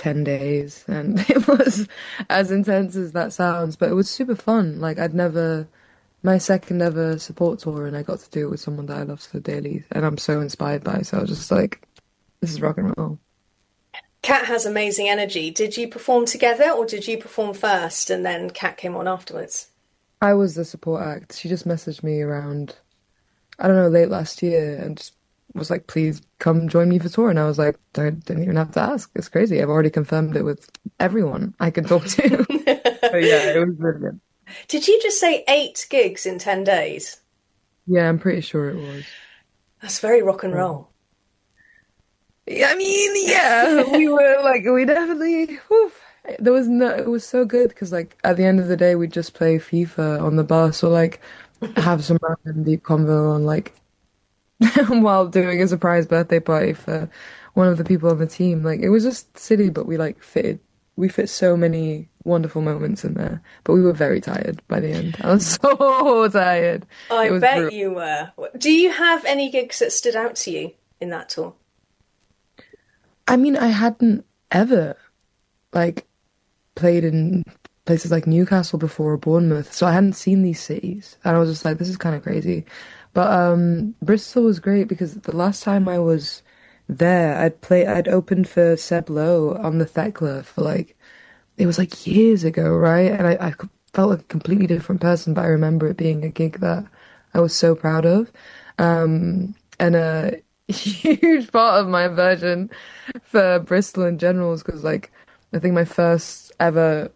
10 days, and it was as intense as that sounds, but it was super fun. Like my second ever support tour, and I got to do it with someone that I love so dearly, and I'm so inspired by. So I was just like, this is rock and roll. Kat has amazing energy. Did you perform together or did you perform first and then Kat came on afterwards? I was the support act. She just messaged me around, I don't know, late last year, and just was like, please come join me for tour. And I was like, didn't even have to ask. It's crazy. I've already confirmed it with everyone I can talk to. But yeah, it was brilliant. Did you just say 8 gigs in 10 days? Yeah, I'm pretty sure it was. That's very rock and Um, roll. yeah, I mean, yeah, we were like, we definitely, whew, there was no, it was so good because like at the end of the day, we'd just play FIFA on the bus or like have some random deep convo on like while doing a surprise birthday party for one of the people on the team. Like it was just silly, but we fit so many wonderful moments in there. But we were very tired by the end. I was so tired. I It was bet brutal. you were. Do you have any gigs that stood out to you in that tour? I mean, I hadn't ever like played in places like Newcastle before or Bournemouth, so I hadn't seen these cities, and I was just like, this is kind of crazy. But Bristol was great because the last time I was there, I'd opened for Seb Low on the Thekla for like it was like years ago, right? And I felt like a completely different person, but I remember it being a gig that I was so proud of. And a huge part of my aversion for Bristol in general is because, like, I think my first ever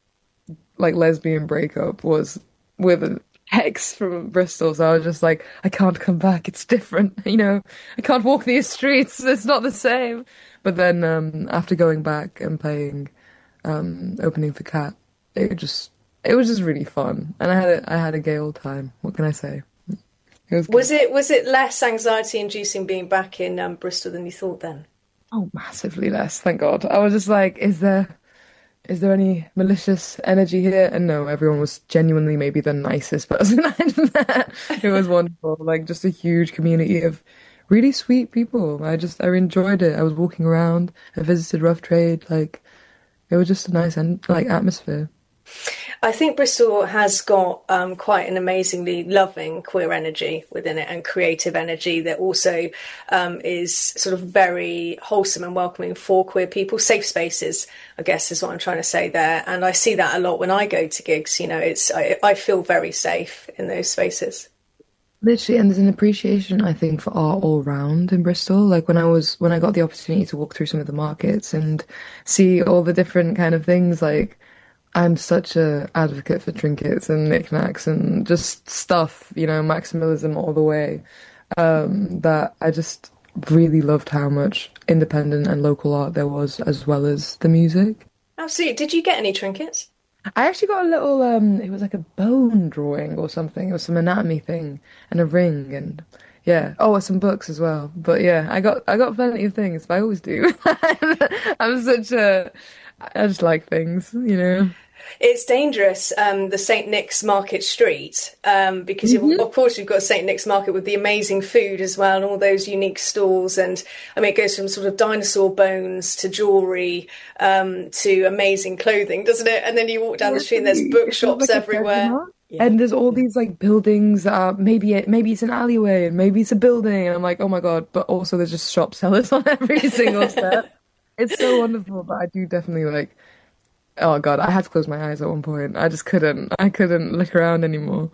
like lesbian breakup was with an ex from Bristol. So I was just like, I can't come back. It's different, I can't walk these streets. It's not the same. But then after going back and playing opening for Cat. It just it was just really fun, and I had a gay old time. What can I say? It was good. Was it less anxiety inducing being back in Bristol than you thought then? Oh, massively less, thank God. I was just like, is there any malicious energy here? And no, everyone was genuinely maybe the nicest person I'd met. It was wonderful, like just a huge community of really sweet people. I enjoyed it. I was walking around. I visited Rough Trade. Like it was just a nice and like atmosphere. I think Bristol has got quite an amazingly loving queer energy within it and creative energy that also is sort of very wholesome and welcoming for queer people. Safe spaces, I guess, is what I'm trying to say there. And I see that a lot when I go to gigs. I feel very safe in those spaces. Literally, and there's an appreciation, I think, for art all round in Bristol. Like when I got the opportunity to walk through some of the markets and see all the different kind of things, like I'm such a advocate for trinkets and knickknacks and just stuff, maximalism all the way. That I just really loved how much independent and local art there was, as well as the music. Absolutely. Did you get any trinkets? I actually got a little it was like a bone drawing or something. It was some anatomy thing and a ring and yeah. Oh, some books as well. But yeah, I got plenty of things, but I always do. I'm such a I just like things. It's dangerous, the St. Nick's Market Street, because Hmm. of course you've got St. Nick's Market with the amazing food as well and all those unique stalls. And I mean, it goes from sort of dinosaur bones to jewellery, to amazing clothing, doesn't it? And then you walk down the street and there's Literally, it feels bookshops like a treasure everywhere. map. Yeah. And there's all these like buildings that are maybe it's an alleyway and maybe it's a building and I'm like, oh my God, but also there's just shop sellers on every single step. It's so wonderful, but I do definitely like oh God, I had to close my eyes at one point. I just couldn't. I couldn't look around anymore.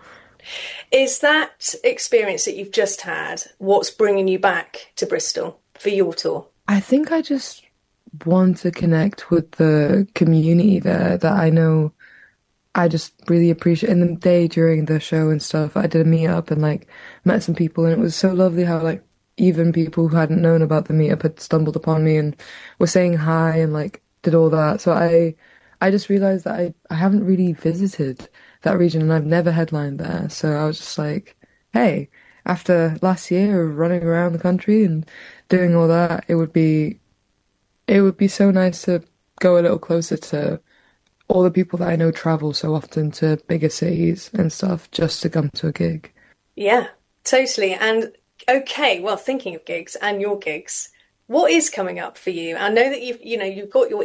Is that experience that you've just had what's bringing you back to Bristol for your tour? I think I just want to connect with the community there that I know I just really appreciate. In the day during the show and stuff, I did a meetup and like met some people, and it was so lovely how like even people who hadn't known about the meetup had stumbled upon me and were saying hi and like did all that. So I just realized that I haven't really visited that region and I've never headlined there. So I was just like, hey, after last year of running around the country and doing all that, it would be so nice to go a little closer to all the people that I know travel so often to bigger cities and stuff just to come to a gig. Yeah, totally. And okay, well, thinking of gigs and your gigs, what is coming up for you? I know that you've got your